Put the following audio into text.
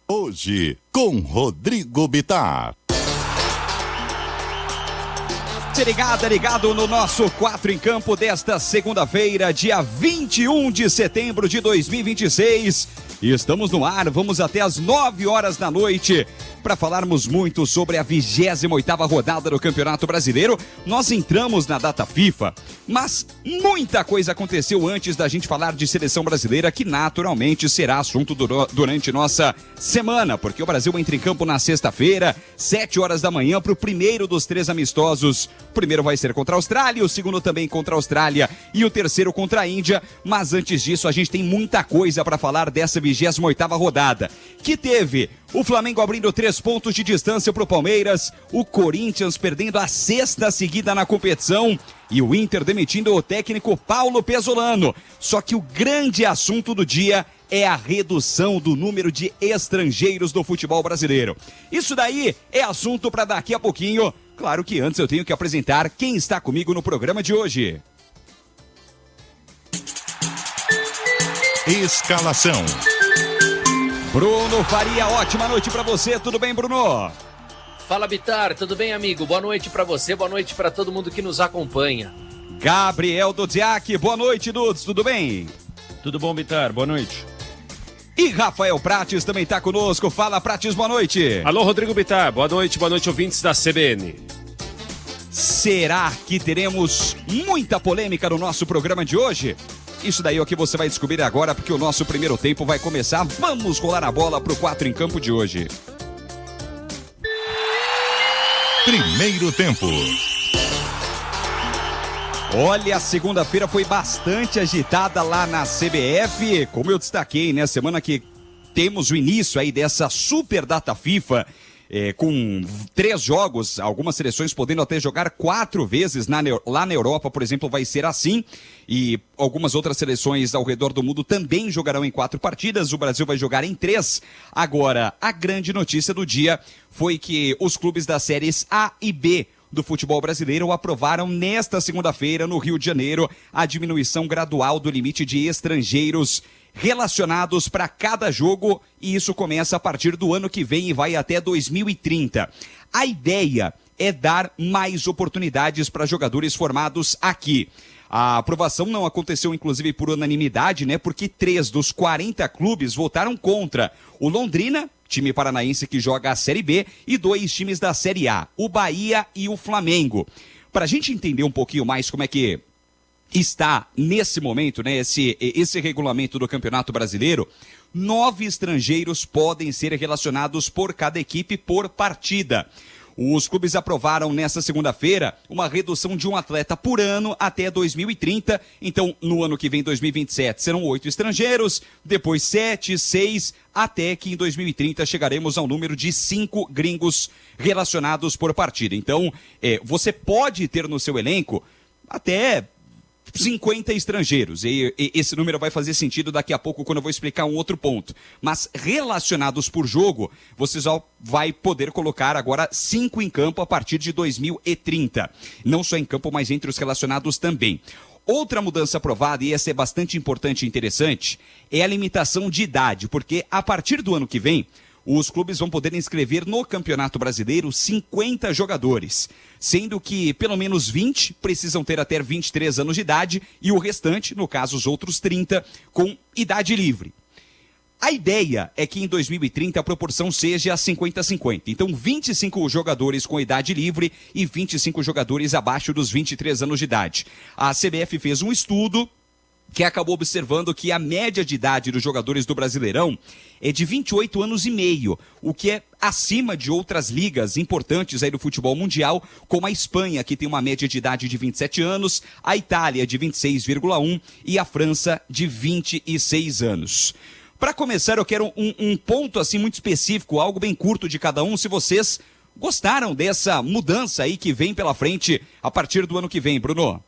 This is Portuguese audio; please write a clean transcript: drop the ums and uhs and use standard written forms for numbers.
Hoje, com Rodrigo Bittar. Ligado no nosso 4 em Campo desta segunda-feira, dia 21 de setembro de 2026. E estamos no ar, vamos até às 9 horas da noite para falarmos muito sobre a 28ª rodada do Campeonato Brasileiro. Nós entramos na data FIFA, mas muita coisa aconteceu antes da gente falar de seleção brasileira, que naturalmente será assunto durante nossa semana, porque o Brasil entra em campo na sexta-feira, 7 horas da manhã, para o primeiro dos 3 amistosos. O primeiro vai ser contra a Austrália, o segundo também contra a Austrália e o terceiro contra a Índia. Mas antes disso, a gente tem muita coisa para falar dessa 28ª rodada, que teve o Flamengo abrindo 3 pontos de distância para o Palmeiras, o Corinthians perdendo a 6ª seguida na competição e o Inter demitindo o técnico Paulo Pesolano. Só que o grande assunto do dia é a redução do número de estrangeiros do futebol brasileiro. Isso daí é assunto para daqui a pouquinho. Claro que antes eu tenho que apresentar quem está comigo no programa de hoje. Escalação. Bruno Faria, ótima noite pra você, tudo bem, Bruno? Fala, Bittar, tudo bem, amigo? Boa noite pra você, boa noite pra todo mundo que nos acompanha. Gabriel Dudziak, boa noite, Dudes, tudo bem? Tudo bom, Bittar, boa noite. E Rafael Prates também tá conosco, fala, Prates, boa noite. Alô, Rodrigo Bittar, boa noite, ouvintes da CBN. Será que teremos muita polêmica no nosso programa de hoje? Isso daí é o que você vai descobrir agora, porque o nosso primeiro tempo vai começar. Vamos rolar a bola pro 4 em Campo de hoje. Primeiro tempo. Olha, a segunda-feira foi bastante agitada lá na CBF. Como eu destaquei, né? Semana que temos o início aí dessa super data FIFA. Com 3 jogos, algumas seleções podendo até jogar 4 vezes lá na Europa, por exemplo, vai ser assim, e algumas outras seleções ao redor do mundo também jogarão em 4 partidas, o Brasil vai jogar em 3. Agora, a grande notícia do dia foi que os clubes das séries A e B do futebol brasileiro aprovaram nesta segunda-feira, no Rio de Janeiro, a diminuição gradual do limite de estrangeiros relacionados para cada jogo, e isso começa a partir do ano que vem e vai até 2030. A ideia é dar mais oportunidades para jogadores formados aqui. A aprovação não aconteceu, inclusive, por unanimidade, né? Porque 3 dos 40 clubes votaram contra. O Londrina, time paranaense que joga a Série B, e 2 times da Série A, o Bahia e o Flamengo. Para a gente entender um pouquinho mais como é que está nesse momento, né, esse regulamento do Campeonato Brasileiro, 9 estrangeiros podem ser relacionados por cada equipe por partida. Os clubes aprovaram nessa segunda-feira uma redução de um atleta por ano até 2030. Então, no ano que vem, 2027, serão 8 estrangeiros, depois 7, 6, até que em 2030 chegaremos ao número de 5 gringos relacionados por partida. Então, você pode ter no seu elenco até 50 estrangeiros, e esse número vai fazer sentido daqui a pouco quando eu vou explicar um outro ponto, mas relacionados por jogo, você só vai poder colocar agora 5 em campo a partir de 2030, não só em campo, mas entre os relacionados também. Outra mudança aprovada, e essa é bastante importante e interessante, é a limitação de idade, porque a partir do ano que vem, os clubes vão poder inscrever no Campeonato Brasileiro 50 jogadores, sendo que pelo menos 20 precisam ter até 23 anos de idade e o restante, no caso os outros 30, com idade livre. A ideia é que em 2030 a proporção seja 50-50. Então 25 jogadores com idade livre e 25 jogadores abaixo dos 23 anos de idade. A CBF fez um estudo que acabou observando que a média de idade dos jogadores do Brasileirão é de 28 anos e meio, o que é acima de outras ligas importantes aí do futebol mundial, como a Espanha, que tem uma média de idade de 27 anos, a Itália de 26,1 e a França de 26 anos. Para começar, eu quero um ponto assim muito específico, algo bem curto de cada um, se vocês gostaram dessa mudança aí que vem pela frente a partir do ano que vem, Bruno.